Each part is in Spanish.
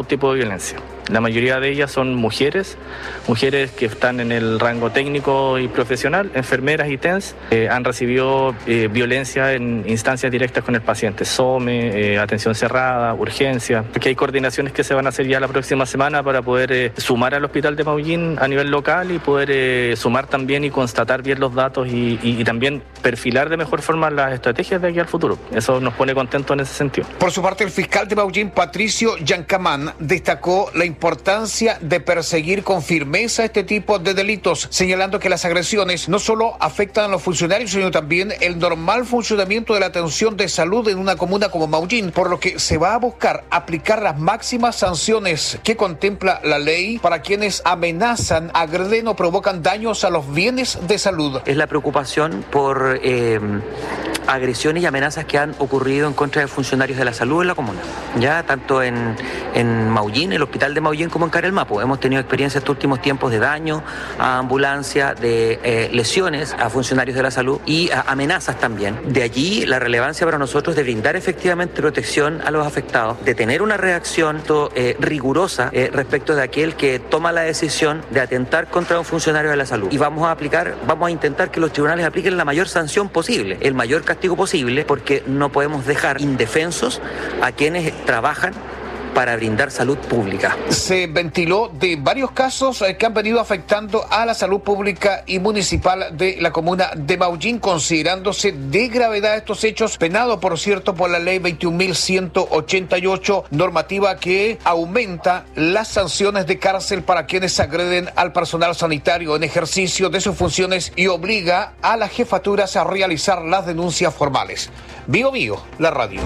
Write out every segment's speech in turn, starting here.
tipo de violencia. La mayoría de ellas son mujeres que están en el rango técnico y profesional, enfermeras y TENS, han recibido violencia en instancias directas con el paciente, SOME, atención cerrada, urgencia, porque hay coordinaciones que se van a hacer ya la próxima semana para poder sumar al hospital de Maullín a nivel local y poder sumar también y constatar bien los datos y también perfilar de mejor forma las estrategias de aquí al futuro. Eso nos pone contentos en ese sentido. Por su parte, el fiscal de Maullín, Patricio Yancamán, destacó la importancia de perseguir con firmeza este tipo de delitos, señalando que las agresiones no solo afectan a los funcionarios, sino también el normal funcionamiento de la atención de salud en una comuna como Maullín, por lo que se va a buscar aplicar las máximas sanciones que contempla la ley para quienes amenazan, agreden o provocan daños a los bienes de salud. Es la preocupación por agresiones y amenazas que han ocurrido en contra de funcionarios de la salud en la comuna, ya tanto en Maullín, el hospital de Maullín, como en Carelmapo. Hemos tenido experiencias estos últimos tiempos de daño a ambulancia, de lesiones a funcionarios de la salud y a amenazas también. De allí la relevancia para nosotros de brindar efectivamente protección a los afectados, de tener una reacción rigurosa respecto de aquel que toma la decisión de atentar contra un funcionario de la salud. Y vamos a intentar que los tribunales apliquen la mayor sanción posible, el mayor castigo posible, porque no podemos dejar indefensos a quienes trabajan para brindar salud pública. Se ventiló de varios casos que han venido afectando a la salud pública y municipal de la comuna de Maullín, considerándose de gravedad estos hechos, penado, por cierto, por la ley 21.188, normativa que aumenta las sanciones de cárcel para quienes agreden al personal sanitario en ejercicio de sus funciones y obliga a las jefaturas a realizar las denuncias formales. Bio, la radio.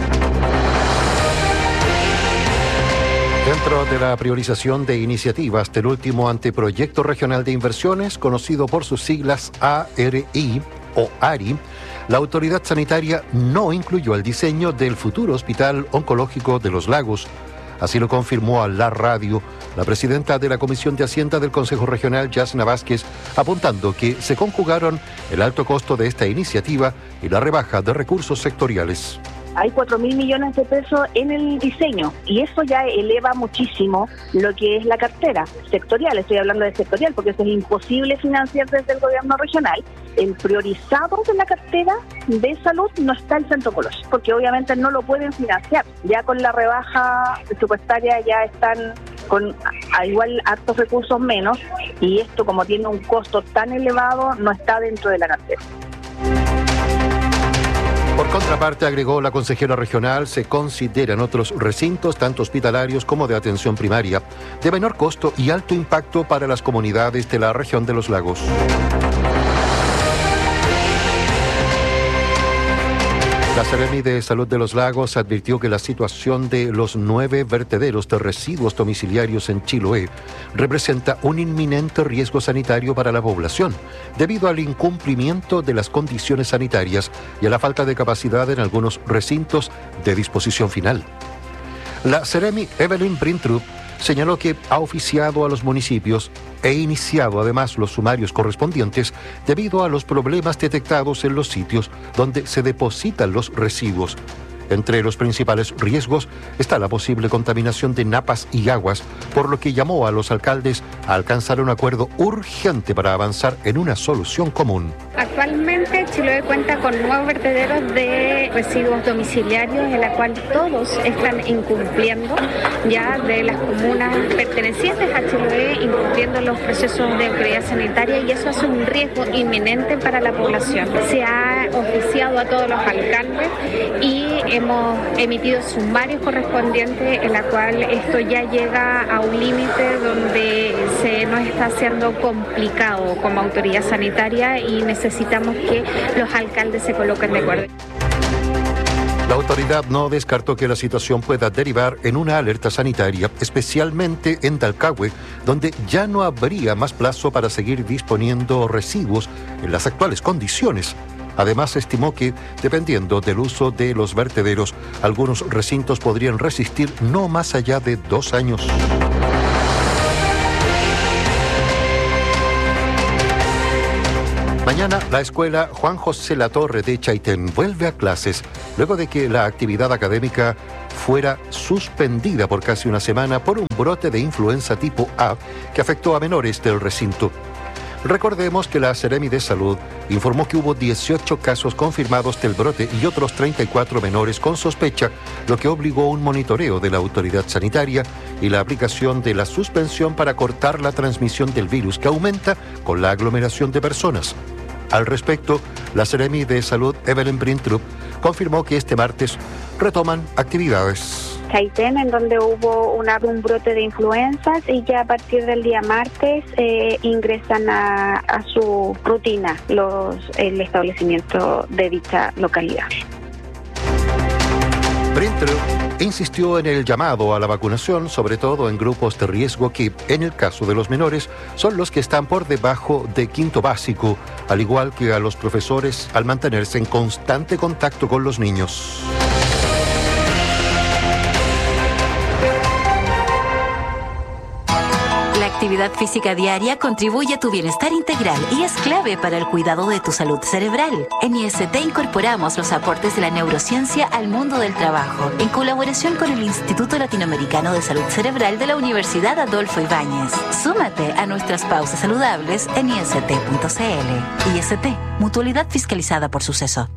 Dentro de la priorización de iniciativas del último anteproyecto regional de inversiones, conocido por sus siglas ARI o ARI, la autoridad sanitaria no incluyó el diseño del futuro Hospital Oncológico de Los Lagos. Así lo confirmó a la radio la presidenta de la Comisión de Hacienda del Consejo Regional, Yasna Vázquez, apuntando que se conjugaron el alto costo de esta iniciativa y la rebaja de recursos sectoriales. Hay 4.000 millones de pesos en el diseño y eso ya eleva muchísimo lo que es la cartera sectorial. Estoy hablando de sectorial porque eso es imposible financiar desde el gobierno regional. El priorizado de la cartera de salud no está el centro oncológico porque obviamente no lo pueden financiar. Ya con la rebaja presupuestaria ya están con igual hartos recursos menos y esto, como tiene un costo tan elevado, no está dentro de la cartera. Por contraparte, agregó la consejera regional, se consideran otros recintos, tanto hospitalarios como de atención primaria, de menor costo y alto impacto para las comunidades de la región de los lagos. La Seremi de Salud de los Lagos advirtió que la situación de los 9 vertederos de residuos domiciliarios en Chiloé representa un inminente riesgo sanitario para la población, debido al incumplimiento de las condiciones sanitarias y a la falta de capacidad en algunos recintos de disposición final. La Seremi Evelyn Brintrup señaló que ha oficiado a los municipios e iniciado además los sumarios correspondientes debido a los problemas detectados en los sitios donde se depositan los residuos. Entre los principales riesgos está la posible contaminación de napas y aguas, por lo que llamó a los alcaldes a alcanzar un acuerdo urgente para avanzar en una solución común. Actualmente Chiloé cuenta con 9 vertederos de residuos domiciliarios en la cual todos están incumpliendo ya de las comunas pertenecientes a Chiloé, incumpliendo los procesos de autoridad sanitaria y eso es un riesgo inminente para la población. Se ha oficiado a todos los alcaldes y hemos emitido sumarios correspondientes en la cual esto ya llega a un límite donde se nos está haciendo complicado como autoridad sanitaria y necesitamos que los alcaldes se coloquen de acuerdo. La autoridad no descartó que la situación pueda derivar en una alerta sanitaria, especialmente en Dalcahue, donde ya no habría más plazo para seguir disponiendo residuos en las actuales condiciones. Además, estimó que, dependiendo del uso de los vertederos, algunos recintos podrían resistir no más allá de 2 años. Mañana, la escuela Juan José Latorre de Chaitén vuelve a clases, luego de que la actividad académica fuera suspendida por casi una semana por un brote de influenza tipo A que afectó a menores del recinto. Recordemos que la Seremi de Salud informó que hubo 18 casos confirmados del brote y otros 34 menores con sospecha, lo que obligó a un monitoreo de la autoridad sanitaria y la aplicación de la suspensión para cortar la transmisión del virus que aumenta con la aglomeración de personas. Al respecto, la Seremi de Salud, Evelyn Brintrup, confirmó que este martes retoman actividades. Chaitén, en donde hubo un brote de influencias, y ya a partir del día martes ingresan a su rutina el establecimiento de dicha localidad. Brintrup insistió en el llamado a la vacunación, sobre todo en grupos de riesgo que, en el caso de los menores, son los que están por debajo de quinto básico, al igual que a los profesores al mantenerse en constante contacto con los niños. La actividad física diaria contribuye a tu bienestar integral y es clave para el cuidado de tu salud cerebral. En IST incorporamos los aportes de la neurociencia al mundo del trabajo, en colaboración con el Instituto Latinoamericano de Salud Cerebral de la Universidad Adolfo Ibáñez. Súmate a nuestras pausas saludables en ist.cl. IST, mutualidad fiscalizada por Suceso.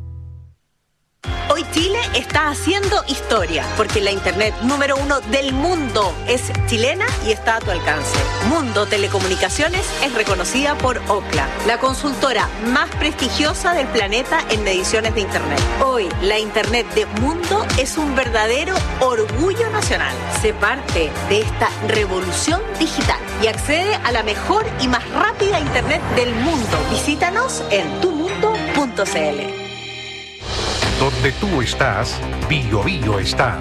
Hoy Chile está haciendo historia, porque la internet número 1 del mundo es chilena y está a tu alcance. Mundo Telecomunicaciones es reconocida por Ookla, la consultora más prestigiosa del planeta en mediciones de internet. Hoy, la internet de Mundo es un verdadero orgullo nacional. Sé parte de esta revolución digital y accede a la mejor y más rápida internet del mundo. Visítanos en tumundo.cl. Donde tú estás, Bio Bio está.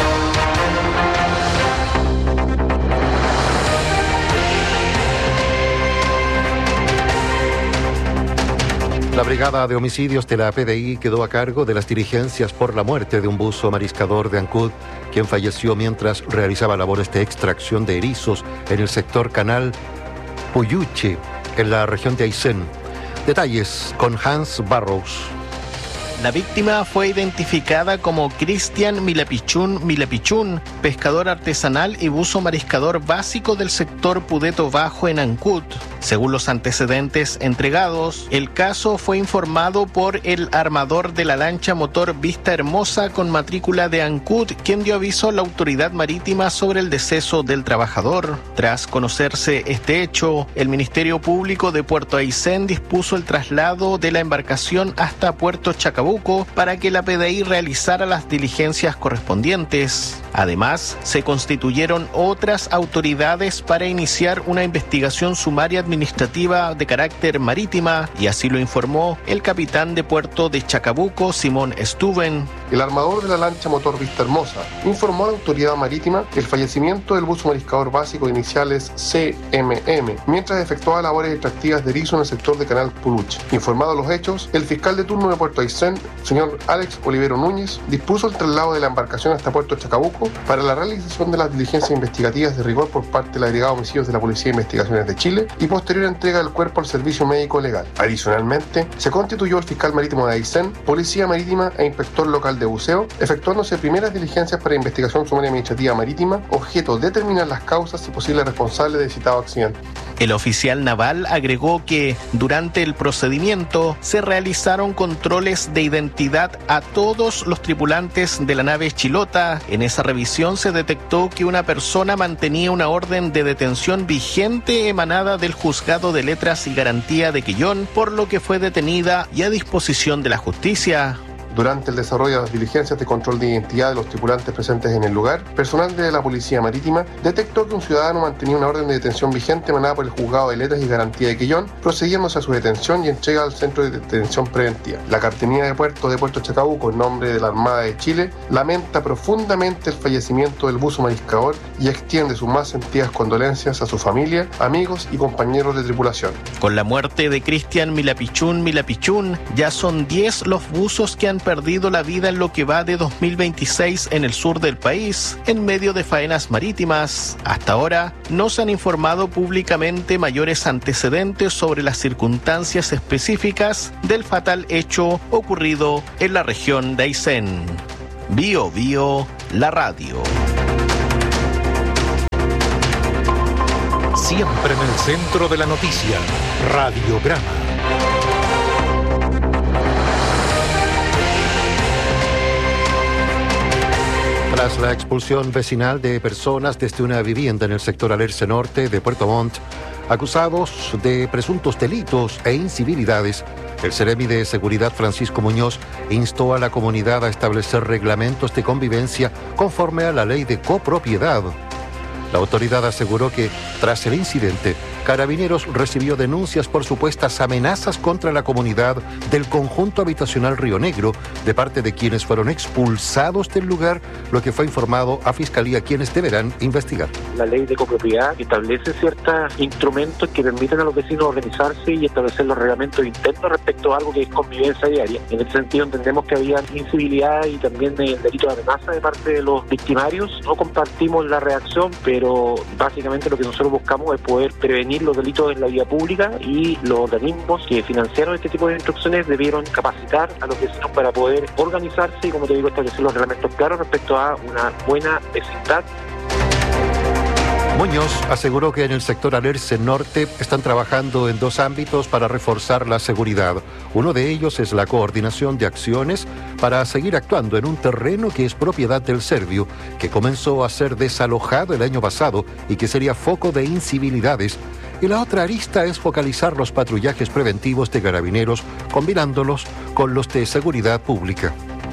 La Brigada de Homicidios de la PDI quedó a cargo de las diligencias por la muerte de un buzo mariscador de Ancud, quien falleció mientras realizaba labores de extracción de erizos en el sector Canal Puyuche, en la región de Aysén. Detalles con Hans Barrows. La víctima fue identificada como Cristian Milapichún, pescador artesanal y buzo mariscador básico del sector Pudeto Bajo en Ancud. Según los antecedentes entregados, el caso fue informado por el armador de la lancha motor Vista Hermosa con matrícula de Ancud, quien dio aviso a la autoridad marítima sobre el deceso del trabajador. Tras conocerse este hecho, el Ministerio Público de Puerto Aysén dispuso el traslado de la embarcación hasta Puerto Chacabuco para que la PDI realizara las diligencias correspondientes. Además, se constituyeron otras autoridades para iniciar una investigación sumaria administrativa de carácter marítima, y así lo informó el capitán de puerto de Chacabuco, Simón Stuben. El armador de la lancha motor Vista Hermosa informó a la autoridad marítima el fallecimiento del buzo mariscador básico de iniciales CMM, mientras efectuaba labores extractivas de erizo en el sector de Canal Puyuche. Informado los hechos, el fiscal de turno de Puerto Aysén, señor Alex Olivero Núñez, dispuso el traslado de la embarcación hasta Puerto Chacabuco para la realización de las diligencias investigativas de rigor por parte de la Brigada de Homicidios de la Policía de Investigaciones de Chile y posterior entrega del cuerpo al servicio médico legal. Adicionalmente, se constituyó el fiscal marítimo de Aysén, policía marítima e inspector local de buceo, efectuándose primeras diligencias para investigación sumaria administrativa marítima, objeto de determinar las causas y posibles responsables de citado accidente. El oficial naval agregó que durante el procedimiento se realizaron controles de identidad a todos los tripulantes de la nave Chilota. En esa revisión se detectó que una persona mantenía una orden de detención vigente emanada del Juzgado de Letras y Garantía de Quillón, por lo que fue detenida y a disposición de la justicia. Durante el desarrollo de las diligencias de control de identidad de los tripulantes presentes en el lugar, personal de la Policía Marítima detectó que un ciudadano mantenía una orden de detención vigente emanada por el Juzgado de Letras y Garantía de Quillón, procediéndose a su detención y entrega al Centro de Detención Preventiva. La Capitanía de Puerto Chacabuco, en nombre de la Armada de Chile, lamenta profundamente el fallecimiento del buzo mariscador y extiende sus más sentidas condolencias a su familia, amigos y compañeros de tripulación. Con la muerte de Cristian Milapichún, ya son 10 los buzos que han perdido la vida en lo que va de 2026 en el sur del país, en medio de faenas marítimas. Hasta ahora no se han informado públicamente mayores antecedentes sobre las circunstancias específicas del fatal hecho ocurrido en la región de Aysén. Bio Bio la radio. Siempre en el centro de la noticia, Radiograma. Tras la expulsión vecinal de personas desde una vivienda en el sector Alerce Norte de Puerto Montt, acusados de presuntos delitos e incivilidades, el Seremi de Seguridad Francisco Muñoz instó a la comunidad a establecer reglamentos de convivencia conforme a la ley de copropiedad. La autoridad aseguró que, tras el incidente, Carabineros recibió denuncias por supuestas amenazas contra la comunidad del conjunto habitacional Río Negro de parte de quienes fueron expulsados del lugar, lo que fue informado a Fiscalía, quienes deberán investigar. La ley de copropiedad establece ciertos instrumentos que permiten a los vecinos organizarse y establecer los reglamentos internos respecto a algo que es convivencia diaria. En ese sentido entendemos que había incivilidad y también el delito de amenaza de parte de los victimarios. No compartimos la reacción, pero básicamente lo que nosotros buscamos es poder prevenir los delitos en la vía pública, y los organismos que financiaron este tipo de instrucciones debieron capacitar a los vecinos para poder organizarse y, como te digo, establecer los reglamentos claros respecto a una buena vecindad. Muñoz aseguró que en el sector Alerce Norte están trabajando en 2 ámbitos para reforzar la seguridad. Uno de ellos es la coordinación de acciones para seguir actuando en un terreno que es propiedad del Servio, que comenzó a ser desalojado el año pasado y que sería foco de incivilidades. Y la otra arista es focalizar los patrullajes preventivos de Carabineros, combinándolos con los de seguridad pública.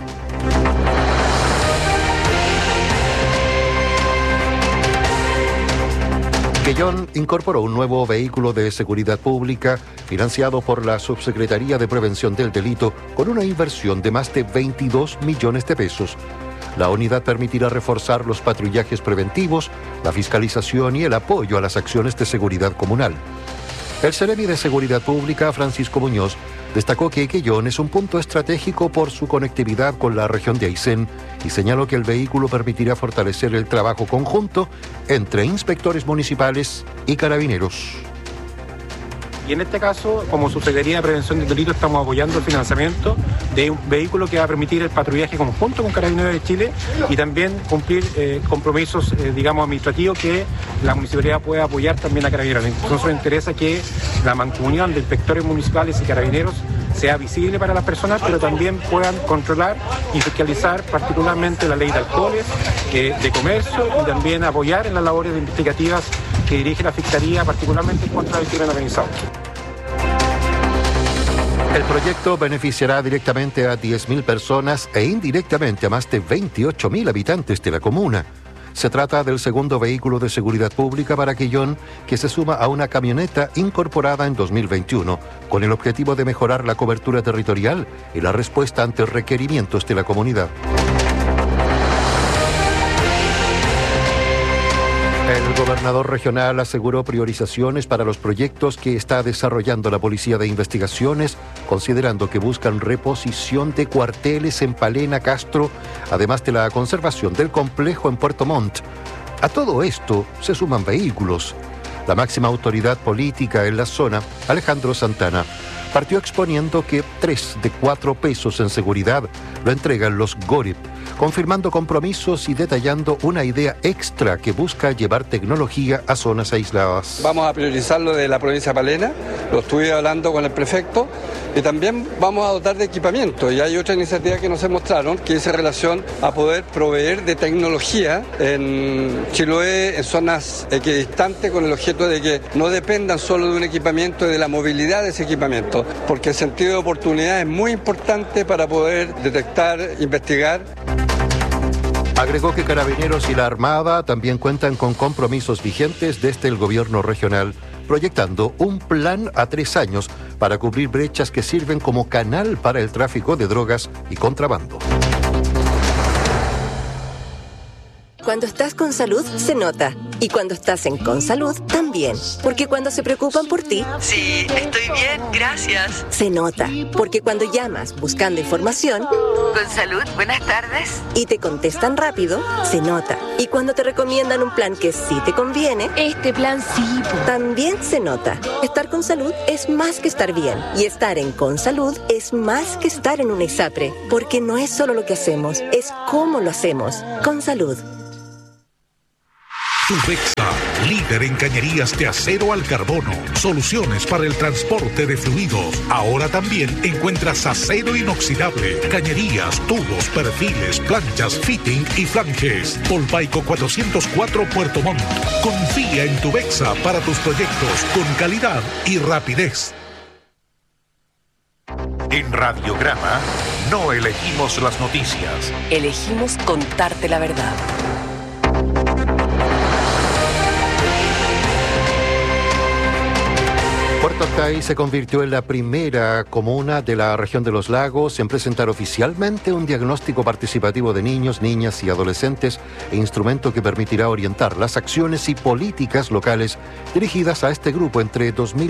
Quellón incorporó un nuevo vehículo de seguridad pública financiado por la Subsecretaría de Prevención del Delito con una inversión de más de 22 millones de pesos. La unidad permitirá reforzar los patrullajes preventivos, la fiscalización y el apoyo a las acciones de seguridad comunal. El Seremi de Seguridad Pública, Francisco Muñoz, destacó que Quellón es un punto estratégico por su conectividad con la región de Aysén y señaló que el vehículo permitirá fortalecer el trabajo conjunto entre inspectores municipales y carabineros. Y en este caso, como Subsecretaría de Prevención del Delito, estamos apoyando el financiamiento de un vehículo que va a permitir el patrullaje conjunto con Carabineros de Chile y también cumplir compromisos, administrativos que la municipalidad pueda apoyar también a Carabineros. Entonces, nos interesa que la mancomunión de inspectores municipales y Carabineros sea visible para las personas, pero también puedan controlar y fiscalizar particularmente la ley de alcoholes, de comercio, y también apoyar en las labores investigativas que dirige la Fiscalía, particularmente contra el crimen organizado. El proyecto beneficiará directamente a 10.000 personas e indirectamente a más de 28.000 habitantes de la comuna. Se trata del segundo vehículo de seguridad pública para Quellón, que se suma a una camioneta incorporada en 2021, con el objetivo de mejorar la cobertura territorial y la respuesta ante requerimientos de la comunidad. El gobernador regional aseguró priorizaciones para los proyectos que está desarrollando la Policía de Investigaciones, considerando que buscan reposición de cuarteles en Palena, Castro, además de la conservación del complejo en Puerto Montt. A todo esto se suman vehículos. La máxima autoridad política en la zona, Alejandro Santana, partió exponiendo que 3 de 4 pesos en seguridad lo entregan los GORIP, confirmando compromisos y detallando una idea extra que busca llevar tecnología a zonas aisladas. Vamos a priorizar lo de la provincia de Palena, lo estuve hablando con el prefecto, y también vamos a dotar de equipamiento. Y hay otra iniciativa que nos mostraron, que es en relación a poder proveer de tecnología en Chiloé, en zonas equidistantes, con el objeto de que no dependan solo de un equipamiento y de la movilidad de ese equipamiento, porque el sentido de oportunidad es muy importante para poder detectar, investigar. Agregó que Carabineros y la Armada también cuentan con compromisos vigentes desde el gobierno regional, proyectando un plan a 3 años para cubrir brechas que sirven como canal para el tráfico de drogas y contrabando. Cuando estás con salud, se nota. Y cuando estás en Consalud, también. Porque cuando se preocupan por ti... Sí, estoy bien, gracias. Se nota. Porque cuando llamas buscando información... Consalud, buenas tardes. Y te contestan rápido, se nota. Y cuando te recomiendan un plan que sí te conviene... Este plan sí. También se nota. Estar con salud es más que estar bien. Y estar en Consalud es más que estar en una ISAPRE. Porque no es solo lo que hacemos, es cómo lo hacemos. Consalud. Tubexa, líder en cañerías de acero al carbono. Soluciones para el transporte de fluidos. Ahora también encuentras acero inoxidable, cañerías, tubos, perfiles, planchas, fitting y flanges. Polpaico 404 Puerto Montt. Confía en Tubexa para tus proyectos con calidad y rapidez. En Radiograma no elegimos las noticias. Elegimos contarte la verdad. Puerto Octay se convirtió en la primera comuna de la región de los lagos en presentar oficialmente un diagnóstico participativo de niños, niñas y adolescentes, instrumento que permitirá orientar las acciones y políticas locales dirigidas a este grupo entre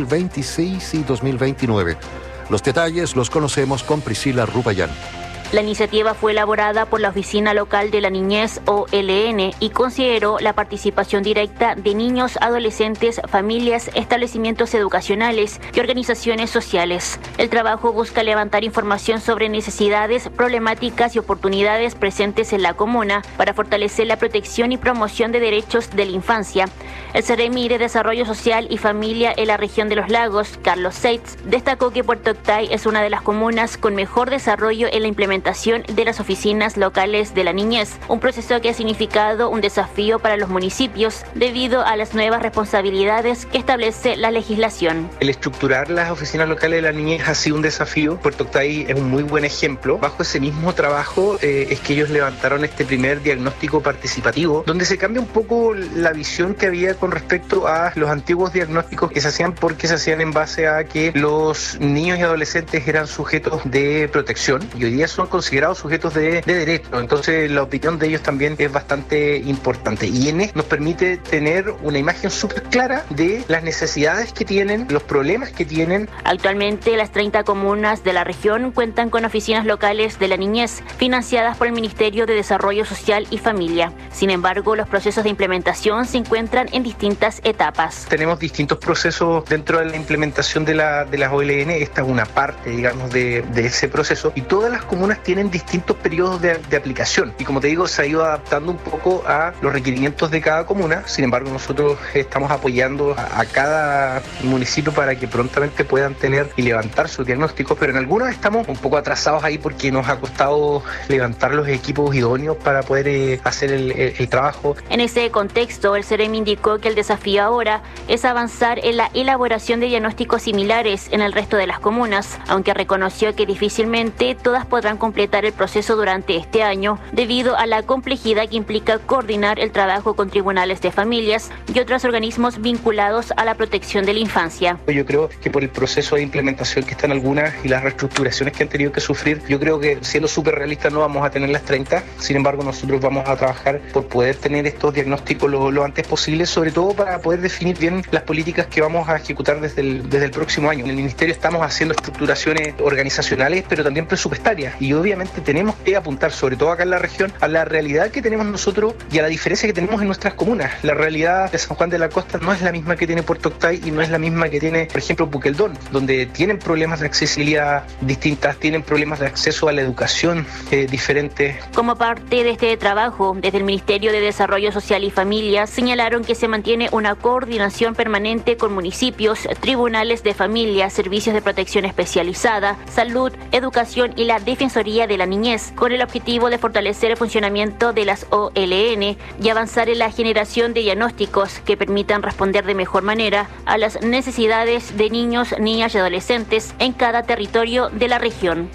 2026 y 2029. Los detalles los conocemos con Priscila Rupayán. La iniciativa fue elaborada por la Oficina Local de la Niñez, OLN, y consideró la participación directa de niños, adolescentes, familias, establecimientos educacionales y organizaciones sociales. El trabajo busca levantar información sobre necesidades, problemáticas y oportunidades presentes en la comuna para fortalecer la protección y promoción de derechos de la infancia. El Ceremi de Desarrollo Social y Familia en la región de los lagos, Carlos Seitz, destacó que Puerto Octay es una de las comunas con mejor desarrollo en la implementación de las oficinas locales de la niñez, un proceso que ha significado un desafío para los municipios debido a las nuevas responsabilidades que establece la legislación. El estructurar las oficinas locales de la niñez ha sido un desafío. Puerto Octay es un muy buen ejemplo. Bajo ese mismo trabajo es que ellos levantaron este primer diagnóstico participativo, donde se cambia un poco la visión que había con respecto a los antiguos diagnósticos que se hacían porque se hacían en base a que los niños y adolescentes eran sujetos de protección y hoy día son considerados sujetos de derecho. Entonces la opinión de ellos también es bastante importante y en esto nos permite tener una imagen súper clara de las necesidades que tienen, los problemas que tienen. Actualmente las 30 comunas de la región cuentan con oficinas locales de la niñez financiadas por el Ministerio de Desarrollo Social y Familia. Sin embargo, los procesos de implementación se encuentran en distintas etapas. Tenemos distintos procesos dentro de la implementación de las OLN. Esta es una parte, digamos, de ese proceso y todas las comunas tienen distintos periodos de aplicación y como te digo se ha ido adaptando un poco a los requerimientos de cada comuna. Sin embargo, nosotros estamos apoyando a cada municipio para que prontamente puedan tener y levantar sus diagnósticos, pero en algunos estamos un poco atrasados ahí porque nos ha costado levantar los equipos idóneos para poder hacer el trabajo. En ese contexto, el Ceremi indicó que el desafío ahora es avanzar en la elaboración de diagnósticos similares en el resto de las comunas, aunque reconoció que difícilmente todas podrán completar el proceso durante este año debido a la complejidad que implica coordinar el trabajo con tribunales de familias y otros organismos vinculados a la protección de la infancia. Yo creo que por el proceso de implementación que están algunas y las reestructuraciones que han tenido que sufrir, yo creo que siendo súper realistas no vamos a tener las 30, sin embargo nosotros vamos a trabajar por poder tener estos diagnósticos lo antes posible, sobre todo para poder definir bien las políticas que vamos a ejecutar desde el próximo año. En el Ministerio estamos haciendo estructuraciones organizacionales pero también presupuestarias y obviamente tenemos que apuntar, sobre todo acá en la región, a la realidad que tenemos nosotros y a la diferencia que tenemos en nuestras comunas. La realidad de San Juan de la Costa no es la misma que tiene Puerto Octay y no es la misma que tiene, por ejemplo, Puqueldón, donde tienen problemas de accesibilidad distintas, tienen problemas de acceso a la educación diferentes. Como parte de este trabajo, desde el Ministerio de Desarrollo Social y Familia señalaron que se mantiene una coordinación permanente con municipios, tribunales de familia, servicios de protección especializada, salud, educación y la Defensoría de la Niñez, con el objetivo de fortalecer el funcionamiento de las OLN y avanzar en la generación de diagnósticos que permitan responder de mejor manera a las necesidades de niños, niñas y adolescentes en cada territorio de la región.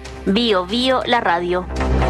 Bio Bio, la radio.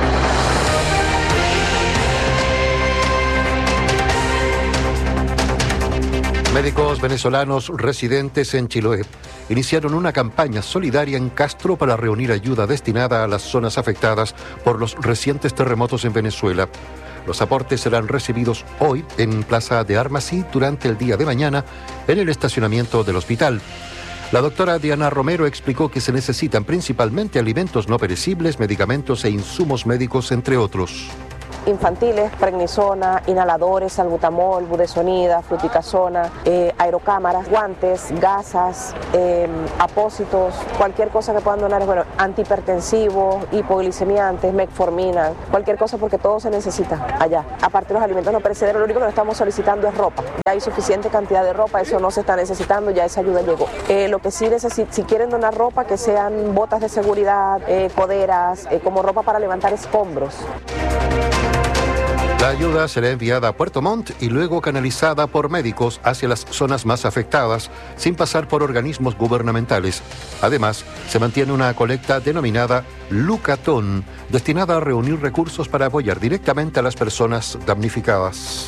Médicos venezolanos residentes en Chiloé iniciaron una campaña solidaria en Castro para reunir ayuda destinada a las zonas afectadas por los recientes terremotos en Venezuela. Los aportes serán recibidos hoy en Plaza de Armas y durante el día de mañana en el estacionamiento del hospital. La doctora Diana Romero explicó que se necesitan principalmente alimentos no perecibles, medicamentos e insumos médicos, entre otros. Infantiles, prednisona, inhaladores, salbutamol, budesonida, fluticasona, aerocámaras, guantes, gasas, apósitos, cualquier cosa que puedan donar, bueno, antihipertensivos, hipoglicemiantes, metformina, cualquier cosa, porque todo se necesita allá. Aparte de los alimentos no perecederos, lo único que estamos solicitando es ropa. Ya hay suficiente cantidad de ropa, eso no se está necesitando, ya esa ayuda llegó. Lo que sí si quieren donar ropa, que sean botas de seguridad, coderas, como ropa para levantar escombros. La ayuda será enviada a Puerto Montt y luego canalizada por médicos hacia las zonas más afectadas, sin pasar por organismos gubernamentales. Además, se mantiene una colecta denominada Lucatón, destinada a reunir recursos para apoyar directamente a las personas damnificadas.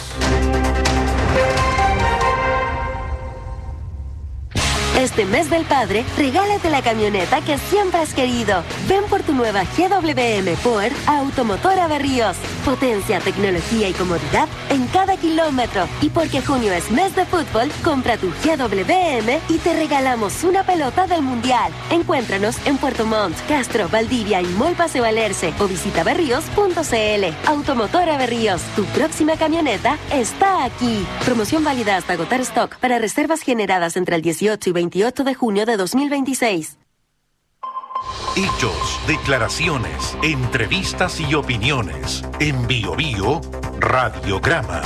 Este mes del padre, regálate la camioneta que siempre has querido. Ven por tu nueva GWM Power a Automotora Berríos. Potencia, tecnología y comodidad en cada kilómetro. Y porque junio es mes de fútbol, compra tu GWM y te regalamos una pelota del Mundial. Encuéntranos en Puerto Montt, Castro, Valdivia y Mall Paseo Alerce o visita berríos.cl. Automotora Berríos, tu próxima camioneta está aquí. Promoción válida hasta agotar stock para reservas generadas entre el 18 y 28 de junio de 2026. Hechos, declaraciones, entrevistas y opiniones. En Bio Bio, Radiograma.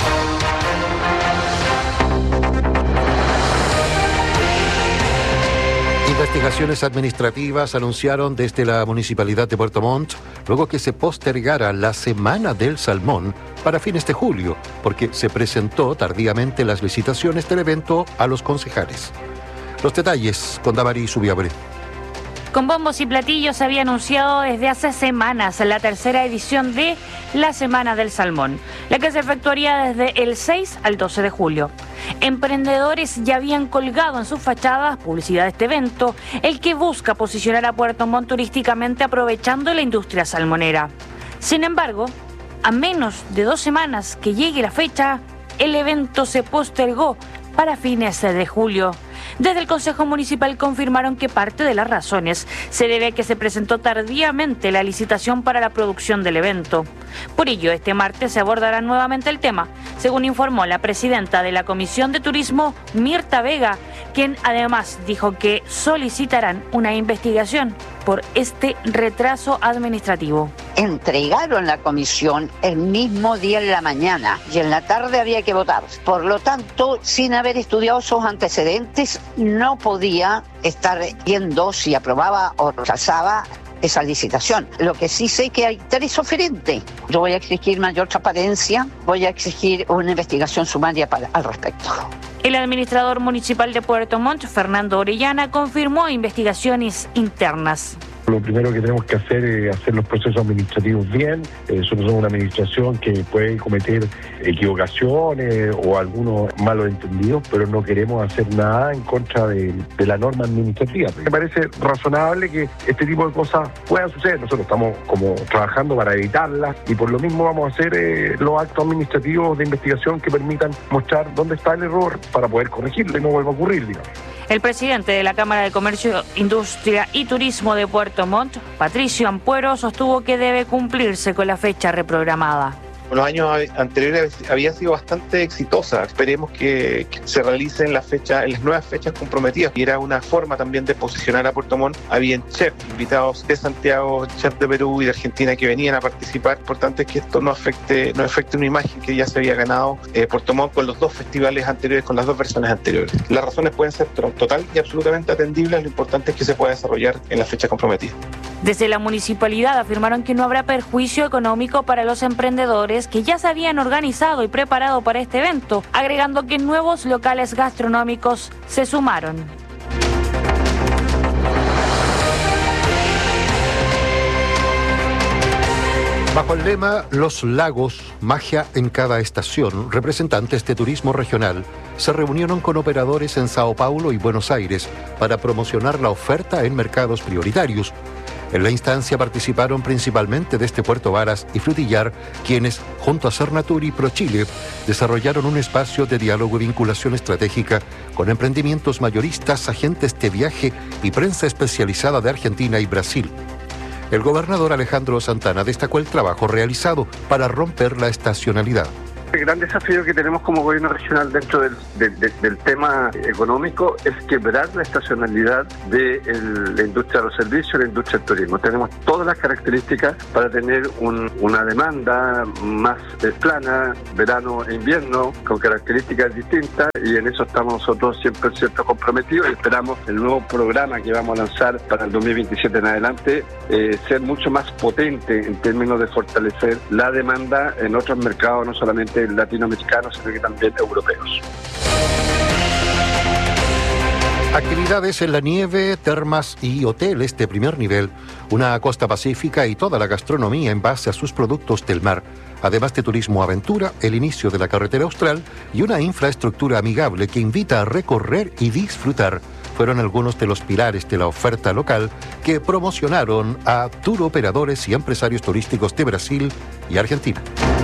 Investigaciones administrativas anunciaron desde la Municipalidad de Puerto Montt, luego que se postergara la Semana del Salmón para fines de julio, porque se presentó tardíamente las licitaciones del evento a los concejales. Los detalles con Damari Subiabre. Con bombos y platillos se había anunciado desde hace semanas la tercera edición de la Semana del Salmón, la que se efectuaría desde el 6 al 12 de julio. Emprendedores ya habían colgado en sus fachadas publicidad de este evento, el que busca posicionar a Puerto Montt turísticamente aprovechando la industria salmonera. Sin embargo, a menos de 2 semanas que llegue la fecha, el evento se postergó para fines de julio. Desde el Consejo Municipal confirmaron que parte de las razones se debe a que se presentó tardíamente la licitación para la producción del evento. Por ello, este martes se abordará nuevamente el tema, según informó la presidenta de la Comisión de Turismo, Mirta Vega, quien además dijo que solicitarán una investigación por este retraso administrativo. Entregaron la comisión el mismo día en la mañana y en la tarde había que votar. Por lo tanto, sin haber estudiado esos antecedentes, no podía estar viendo si aprobaba o rechazaba esa licitación. Lo que sí sé es que hay 3 oferentes. Yo voy a exigir mayor transparencia, voy a exigir una investigación sumaria al respecto. El administrador municipal de Puerto Montt, Fernando Orellana, confirmó investigaciones internas. Lo primero que tenemos que hacer es hacer los procesos administrativos bien. Nosotros somos una administración que puede cometer equivocaciones o algunos malos entendidos, pero no queremos hacer nada en contra de la norma administrativa. Me parece razonable que este tipo de cosas puedan suceder. Nosotros estamos como trabajando para evitarlas y por lo mismo vamos a hacer los actos administrativos de investigación que permitan mostrar dónde está el error para poder corregirlo y no vuelva a ocurrir, digamos. El presidente de la Cámara de Comercio, Industria y Turismo de Puerto Montt, Patricio Ampuero, sostuvo que debe cumplirse con la fecha reprogramada. Los años anteriores había sido bastante exitosa. Esperemos que se realicen las nuevas fechas comprometidas. Y era una forma también de posicionar a Puerto Montt. Habían chefs invitados de Santiago, chefs de Perú y de Argentina que venían a participar. Importante que esto no afecte una imagen que ya se había ganado Puerto Montt con los 2 festivales anteriores, con las 2 versiones anteriores. Las razones pueden ser total y absolutamente atendibles. Lo importante es que se pueda desarrollar en la fecha comprometida. Desde la municipalidad afirmaron que no habrá perjuicio económico para los emprendedores que ya se habían organizado y preparado para este evento, agregando que nuevos locales gastronómicos se sumaron. Bajo el lema Los Lagos, magia en cada estación, representantes de turismo regional se reunieron con operadores en Sao Paulo y Buenos Aires para promocionar la oferta en mercados prioritarios. En la instancia participaron principalmente desde Puerto Varas y Frutillar, quienes, junto a Cernatur y ProChile, desarrollaron un espacio de diálogo y vinculación estratégica con emprendimientos mayoristas, agentes de viaje y prensa especializada de Argentina y Brasil. El gobernador Alejandro Santana destacó el trabajo realizado para romper la estacionalidad. El gran desafío que tenemos como gobierno regional dentro del tema económico es quebrar la estacionalidad de la industria de los servicios y la industria del turismo. Tenemos todas las características para tener una demanda más plana, verano e invierno, con características distintas, y en eso estamos nosotros 100% comprometidos y esperamos el nuevo programa que vamos a lanzar para el 2027 en adelante ser mucho más potente en términos de fortalecer la demanda en otros mercados, no solamente latinoamericanos, sino que también europeos. Actividades en la nieve, termas y hoteles de primer nivel, una costa pacífica y toda la gastronomía en base a sus productos del mar, además de turismo aventura, el inicio de la carretera austral y una infraestructura amigable que invita a recorrer y disfrutar, fueron algunos de los pilares de la oferta local que promocionaron a tour operadores y empresarios turísticos de Brasil y Argentina.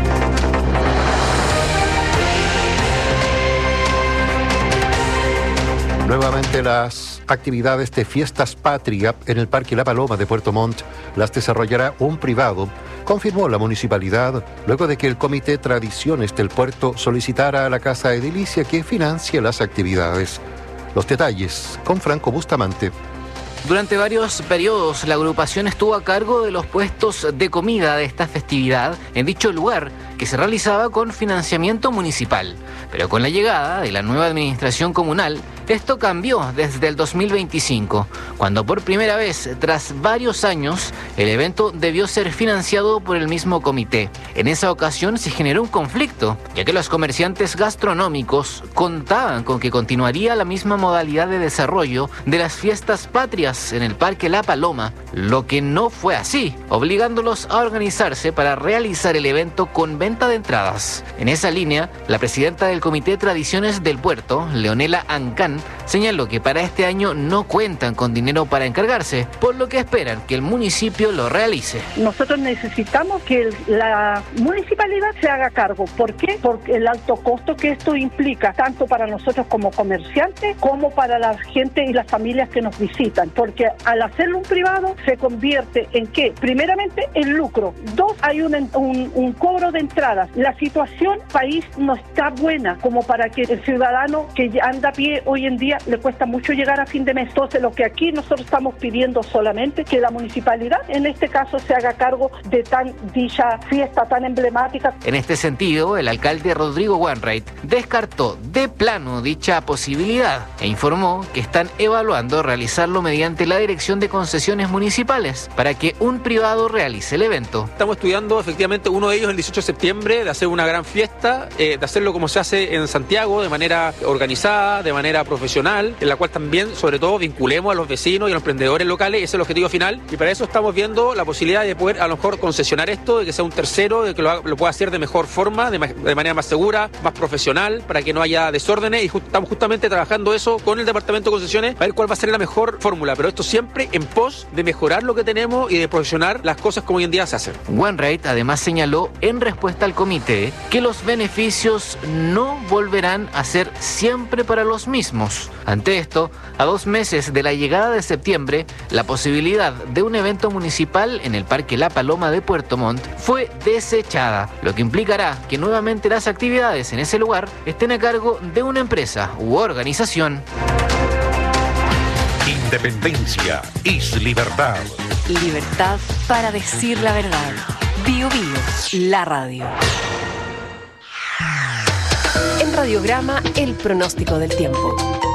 Nuevamente las actividades de Fiestas Patria en el Parque La Paloma de Puerto Montt las desarrollará un privado, confirmó la municipalidad luego de que el Comité Tradiciones del Puerto solicitara a la Casa Edilicia que financie las actividades. Los detalles con Franco Bustamante. Durante varios periodos, la agrupación estuvo a cargo de los puestos de comida de esta festividad en dicho lugar, que se realizaba con financiamiento municipal. Pero con la llegada de la nueva administración comunal, esto cambió desde el 2025, cuando por primera vez, tras varios años, el evento debió ser financiado por el mismo comité. En esa ocasión se generó un conflicto, ya que los comerciantes gastronómicos contaban con que continuaría la misma modalidad de desarrollo de las fiestas patrias en el Parque La Paloma, lo que no fue así, obligándolos a organizarse para realizar el evento con venta de entradas. En esa línea, la presidenta del Comité Tradiciones del Puerto, Leonela Ancán, señaló que para este año no cuentan con dinero para encargarse, por lo que esperan que el municipio lo realice. Nosotros necesitamos que la municipalidad se haga cargo. ¿Por qué? Porque el alto costo que esto implica, tanto para nosotros como comerciantes, como para la gente y las familias que nos visitan. Porque al hacerlo un privado, se convierte en ¿qué? Primeramente, en lucro. Dos, hay un cobro de entradas. La situación país no está buena como para que el ciudadano que anda a pie hoy en día le cuesta mucho llegar a fin de mes. Entonces, lo que aquí nosotros estamos pidiendo solamente que la municipalidad, en este caso, se haga cargo de tan dicha fiesta tan emblemática. En este sentido, el alcalde Rodrigo Wainwright descartó de plano dicha posibilidad e informó que están evaluando realizarlo mediante la Dirección de Concesiones Municipales para que un privado realice el evento. Estamos estudiando efectivamente uno de ellos el 18 de septiembre, de hacer una gran fiesta, de hacerlo como se hace en Santiago, de manera organizada, de manera profesional, en la cual también, sobre todo, vinculemos a los vecinos y a los emprendedores locales. Ese es el objetivo final, y para eso estamos viendo la posibilidad de poder a lo mejor concesionar esto, de que sea un tercero, de que lo pueda hacer de mejor forma, de manera más segura, más profesional, para que no haya desórdenes, y estamos justamente trabajando eso con el Departamento de Concesiones, a ver cuál va a ser la mejor fórmula, pero esto siempre en pos de mejorar lo que tenemos y de profesionar las cosas como hoy en día se hacen. Wainwright además señaló, en respuesta al comité, que los beneficios no volverán a ser siempre para los mismos. Ante esto, a 2 meses de la llegada de septiembre, la posibilidad de un evento municipal en el Parque La Paloma de Puerto Montt fue desechada, lo que implicará que nuevamente las actividades en ese lugar estén a cargo de una empresa u organización. Independencia es libertad. Libertad para decir la verdad. Bio Bio, la radio. En Radiograma, el pronóstico del tiempo.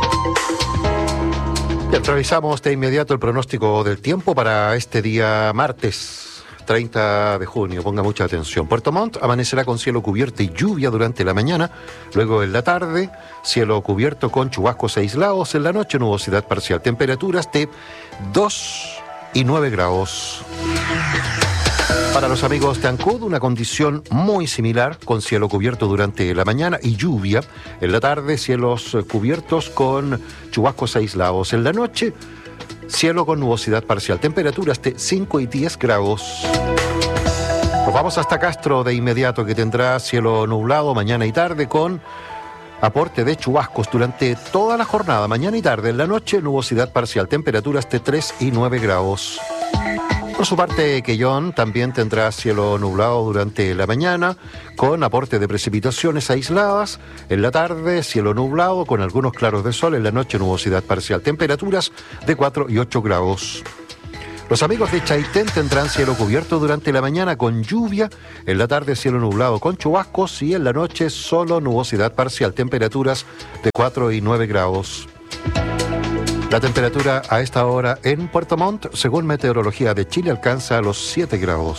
Revisamos de inmediato el pronóstico del tiempo para este día martes 30 de junio. Ponga mucha atención. Puerto Montt amanecerá con cielo cubierto y lluvia durante la mañana. Luego en la tarde, cielo cubierto con chubascos aislados. En la noche, nubosidad parcial. Temperaturas de 2 y 9 grados. Para los amigos de Ancud, una condición muy similar, con cielo cubierto durante la mañana y lluvia. En la tarde, cielos cubiertos con chubascos aislados. En la noche, cielo con nubosidad parcial, temperaturas de 5 y 10 grados. Nos vamos hasta Castro de inmediato, que tendrá cielo nublado mañana y tarde con aporte de chubascos durante toda la jornada, mañana y tarde. En la noche, nubosidad parcial, temperaturas de 3 y 9 grados. Por su parte, Quellón también tendrá cielo nublado durante la mañana, con aporte de precipitaciones aisladas. En la tarde, cielo nublado con algunos claros de sol. En la noche, nubosidad parcial, temperaturas de 4 y 8 grados. Los amigos de Chaitén tendrán cielo cubierto durante la mañana con lluvia, en la tarde cielo nublado con chubascos y en la noche solo nubosidad parcial, temperaturas de 4 y 9 grados. La temperatura a esta hora en Puerto Montt, según Meteorología de Chile, alcanza los 7 grados.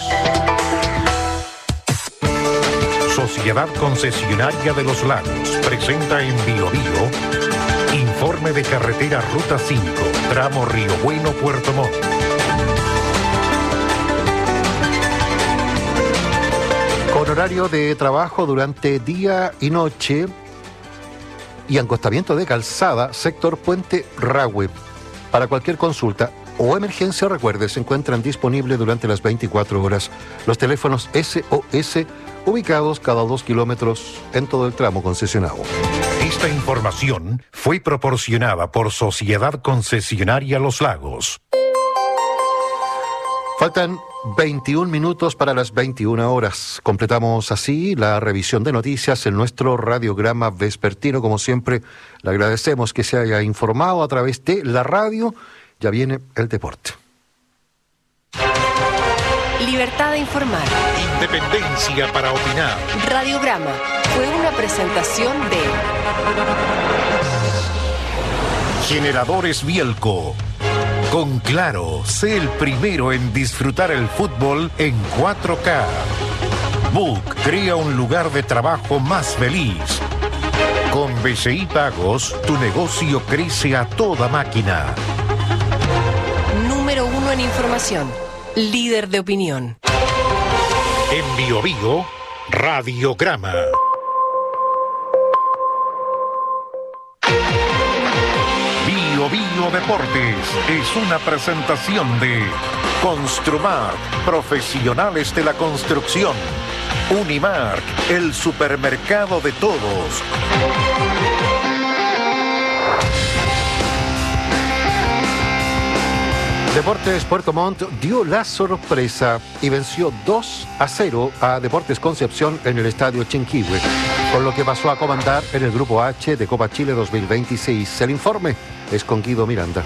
Sociedad Concesionaria de los Lagos presenta en Bio Bio informe de carretera Ruta 5, tramo Río Bueno, Puerto Montt. Con horario de trabajo durante día y noche y acostamiento de calzada, sector Puente Rahue. Para cualquier consulta o emergencia, recuerde, se encuentran disponibles durante las 24 horas. Los teléfonos SOS ubicados cada 2 kilómetros en todo el tramo concesionado. Esta información fue proporcionada por Sociedad Concesionaria Los Lagos. Faltan 21 minutos para las 21 horas. Completamos así la revisión de noticias en nuestro radiograma vespertino. Como siempre, le agradecemos que se haya informado a través de la radio. Ya viene el deporte. Libertad de informar. Independencia para opinar. Radiograma fue una presentación de Generadores Bielco. Con Claro, sé el primero en disfrutar el fútbol en 4K. Book crea un lugar de trabajo más feliz. Con BCI Pagos, tu negocio crece a toda máquina. Número 1 en información. Líder de opinión. En Bio Bio, Radiograma. Bio Bio Deportes es una presentación de Construmark, profesionales de la construcción. Unimark, el supermercado de todos. Deportes Puerto Montt dio la sorpresa y venció 2-0 a Deportes Concepción en el Estadio Chinquihue, con lo que pasó a comandar en el Grupo H de Copa Chile 2026. El informe es con Guido Miranda.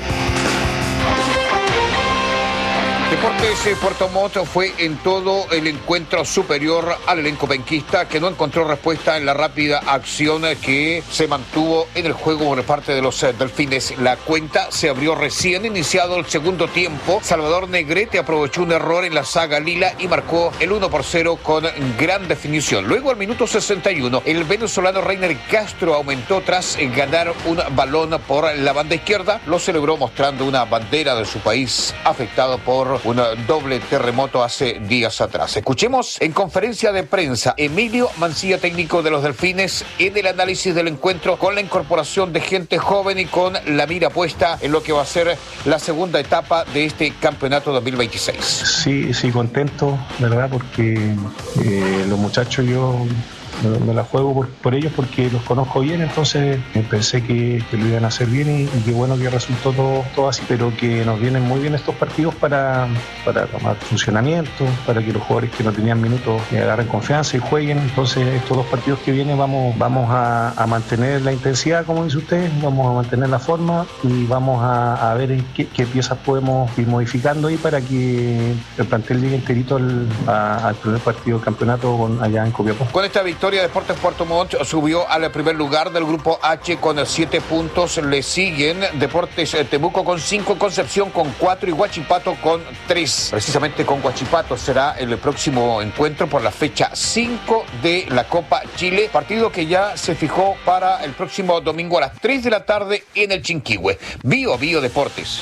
Deportes Puerto Montt fue en todo el encuentro superior al elenco penquista, que no encontró respuesta en la rápida acción que se mantuvo en el juego por parte de los Delfines. La cuenta se abrió recién iniciado el segundo tiempo. Salvador Negrete aprovechó un error en la saga lila y marcó el 1-0 con gran definición. Luego, al minuto 61, el venezolano Reiner Castro aumentó tras ganar un balón por la banda izquierda. Lo celebró mostrando una bandera de su país afectado por un doble terremoto hace días atrás. Escuchemos en conferencia de prensa Emilio Mancilla, técnico de los Delfines, en el análisis del encuentro, con la incorporación de gente joven y con la mira puesta en lo que va a ser la segunda etapa de este campeonato 2026. Sí, contento, ¿verdad? Porque los muchachos yo me la juego por ellos porque los conozco bien, entonces pensé que lo iban a hacer bien y qué bueno que resultó todo así, pero que nos vienen muy bien estos partidos para tomar funcionamiento, para que los jugadores que no tenían minutos agarren confianza y jueguen. Entonces estos 2 partidos que vienen vamos a mantener la intensidad, como dice usted, vamos a mantener la forma y vamos a ver qué piezas podemos ir modificando ahí para que el plantel llegue enterito al primer partido del campeonato allá en Copiapó. Con esta victoria, Deportes Puerto Montt subió al primer lugar del Grupo H con 7 puntos. Le siguen Deportes Temuco con 5, Concepción con 4 y Huachipato con 3. Precisamente con Huachipato será el próximo encuentro por la fecha 5 de la Copa Chile, partido que ya se fijó para el próximo domingo a las 3 de la tarde en el Chinquihue. Bio Bio Deportes.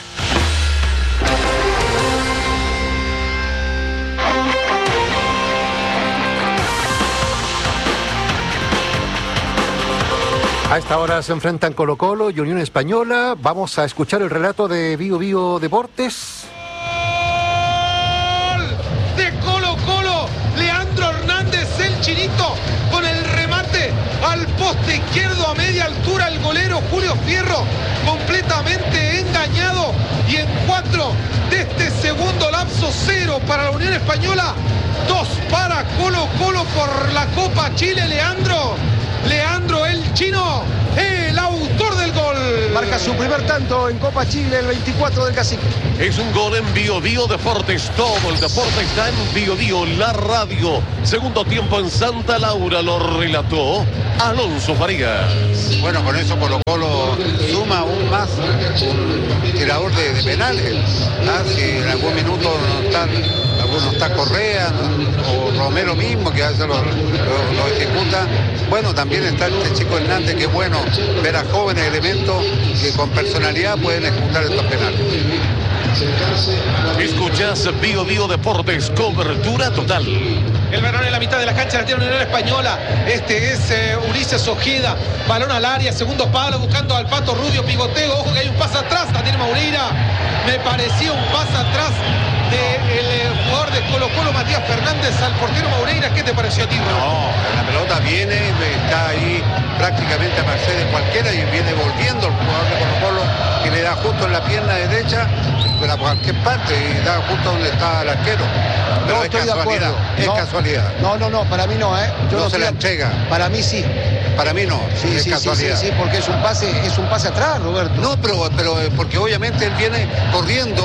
A esta hora se enfrentan Colo-Colo y Unión Española. Vamos a escuchar el relato de Bio Bio Deportes. ¡Gol de Colo-Colo! Leandro Hernández, el chinito, con el remate al poste izquierdo a media altura. El golero Julio Fierro completamente engañado. Y en 4 de este segundo lapso, 0 para la Unión Española, 2 para Colo-Colo por la Copa Chile. Leandro el chino, el autor del gol. Marca su primer tanto en Copa Chile, el 24 del Cacique. Es un gol en Bio Bio Deportes. Todo el deporte está en Bio Bio, la radio. Segundo tiempo en Santa Laura, lo relató Alonso Farías. Bueno, con eso Colo-Colo suma aún más un tirador de penales. Si en algún minuto no está Correa o Romero mismo, que a veces lo ejecuta. Bueno, también está este chico Hernández, que es bueno ver a jóvenes elementos que con personalidad pueden ejecutar estos penales. Escuchás Bio Bio Deportes, cobertura total. El balón en la mitad de la cancha, la tiene Unión Española. Este es Ulises Ojeda. Balón al área, segundo palo, buscando al Pato Rubio, pivoteo. Ojo que hay un pase atrás, la tiene Maureira. Me parecía un pase atrás del jugador de Colo-Colo, Matías Fernández, al portero Maureira. ¿Qué te pareció a ti, Roberto? No, la pelota viene, está ahí prácticamente a merced de cualquiera y viene volviendo el jugador de Colo-Colo, que le da justo en la pierna derecha, pero a cualquier parte, y da justo donde está el arquero. Pero no, es casualidad, es casualidad. No, para mí no, Yo no se la entrega. Para mí sí. Para mí no, es casualidad. Sí, porque es un pase atrás, Roberto. No, pero porque obviamente él viene corriendo,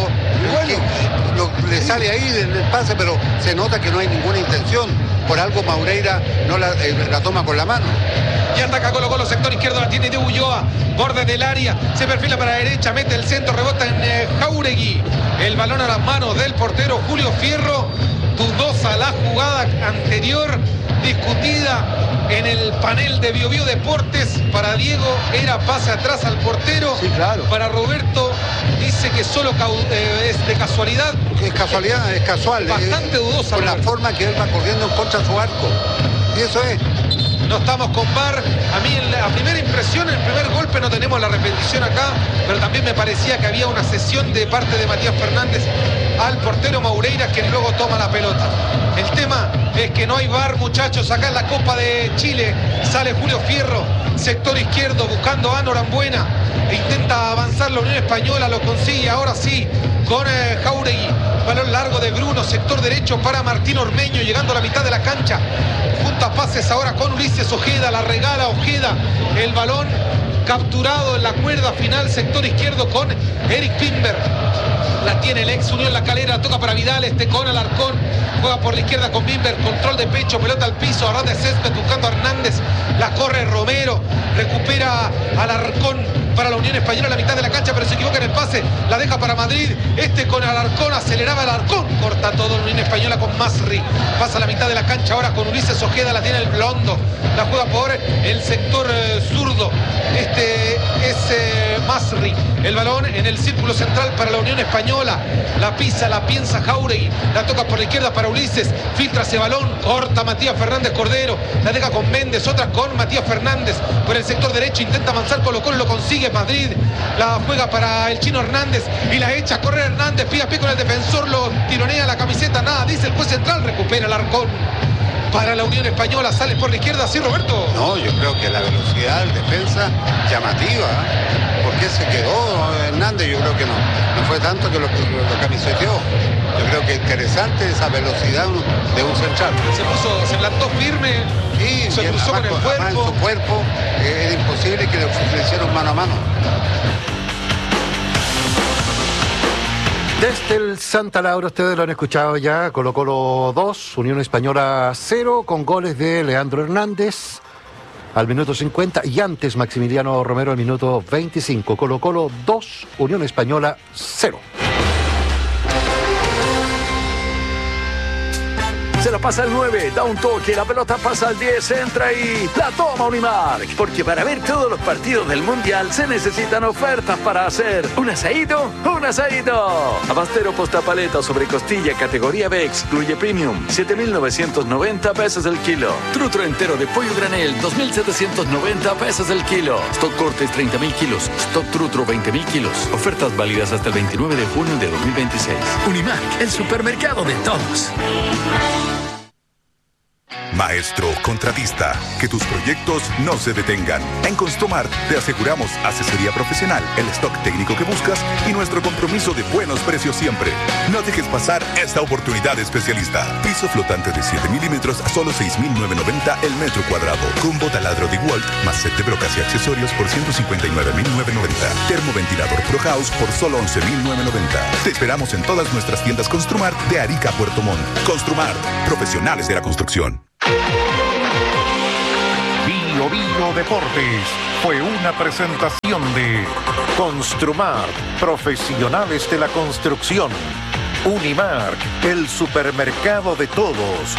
y le sale ahí el pase, pero se nota que no hay ninguna intención. Por algo Maureira no la toma con la mano. Y ataca Colo-Colo, sector izquierdo, la tiene de Ulloa, borde del área, se perfila para la derecha, mete el centro, rebota en Jauregui. El balón a las manos del portero Julio Fierro. Dudosa la jugada anterior, discutida en el panel de Bio Bio Deportes. Para Diego era pase atrás al portero. Sí, claro. Para Roberto dice que solo es de casualidad. Es casualidad, es casual. Bastante dudosa. Por la forma que él va corriendo en contra de su arco. Y eso es. No estamos con VAR. A mí en la primera impresión, en el primer golpe, no tenemos la repetición acá, pero también me parecía que había una cesión de parte de Matías Fernández al portero Maureira, quien luego toma la pelota. El tema es que no hay VAR, muchachos. Acá en la Copa de Chile sale Julio Fierro, sector izquierdo, buscando a Norambuena. E intenta avanzar la Unión Española, lo consigue ahora sí con Jauregui. Balón largo de Bruno, sector derecho para Martín Ormeño, llegando a la mitad de la cancha. Junta pases ahora con Ulises Ojeda, la regala Ojeda. El balón capturado en la cuerda final, sector izquierdo con Eric Pimber. La tiene el ex Unión La Calera, toca para Vidal, con Alarcón, juega por la izquierda con Bimber, control de pecho, pelota al piso, a ras de césped buscando a Hernández, la corre Romero, recupera Alarcón para la Unión Española a la mitad de la cancha, pero se equivoca en el pase, la deja para Madrid, con Alarcón, aceleraba Alarcón, corta todo la Unión Española con Masri, pasa a la mitad de la cancha ahora con Ulises Ojeda, la tiene el blondo, la juega por el sector zurdo, es Masri, el balón en el círculo central para la Unión Española, la pisa, la piensa Jauregui, la toca por la izquierda para Ulises, filtra ese balón, corta Matías Fernández Cordero, la deja con Méndez, otra con Matías Fernández, por el sector derecho intenta avanzar Colo-Colo, lo consigue Madrid, la juega para el chino Hernández y la echa a correr Hernández, pie a pie con el defensor, lo tironea la camiseta, nada, dice el juez central, recupera el Alarcón. Para la Unión Española, sale por la izquierda, ¿sí, Roberto? No, yo creo que la velocidad del defensa llamativa. ¿Por qué se quedó Hernández? Yo creo que no fue tanto que lo camiseteó. Yo creo que interesante esa velocidad de un central. Se plantó firme, sí, se cruzó con el cuerpo. En su cuerpo era imposible que le hicieran mano a mano. Desde el Santa Laura, ustedes lo han escuchado ya, Colo-Colo 2, Unión Española 0, con goles de Leandro Hernández al minuto 50 y antes Maximiliano Romero al minuto 25. Colo-Colo 2, Unión Española 0. Se la pasa al 9, da un toque, la pelota pasa al 10, entra y la toma Unimark. Porque para ver todos los partidos del Mundial se necesitan ofertas para hacer un asadito, un asadito. Abastero postapaleta sobre costilla categoría B excluye premium, 7.990 pesos el kilo. Trutro entero de pollo granel, 2.790 pesos el kilo. Stock cortes 30.000 kilos, stock trutro 20.000 kilos. Ofertas válidas hasta el 29 de junio de 2026. Unimark, el supermercado de todos. Maestro contratista, que tus proyectos no se detengan. En Construmart te aseguramos asesoría profesional, el stock técnico que buscas y nuestro compromiso de buenos precios siempre. No dejes pasar esta oportunidad especialista. Piso flotante de 7 milímetros a solo 6.990 el metro cuadrado. Combo taladro de Walt más set de brocas y accesorios por 159.990. Termoventilador Pro House por solo 11.990. Te esperamos en todas nuestras tiendas Construmart de Arica a Puerto Montt. Construmart, profesionales de la construcción. Bio Bio Deportes fue una presentación de Construmart, profesionales de la construcción. Unimark, el supermercado de todos.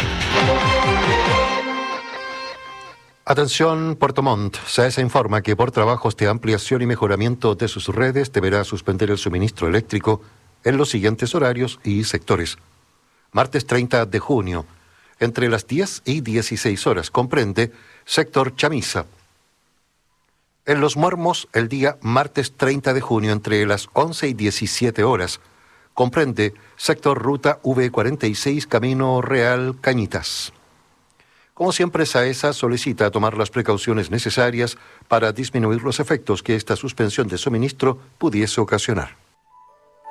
Atención, Puerto Montt. SAESA informa que por trabajos de ampliación y mejoramiento de sus redes deberá suspender el suministro eléctrico en los siguientes horarios y sectores. Martes 30 de junio, entre las 10 y 16 horas, comprende sector Chamisa. En Los Muermos, el día martes 30 de junio, entre las 11 y 17 horas, comprende sector ruta V46, Camino Real Cañitas. Como siempre, SAESA solicita tomar las precauciones necesarias para disminuir los efectos que esta suspensión de suministro pudiese ocasionar.